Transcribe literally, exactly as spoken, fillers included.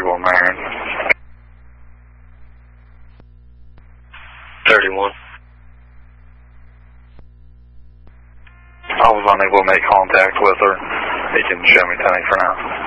thirty-one Marion. thirty-one. I was unable to make contact with her. He can show me Tony for now.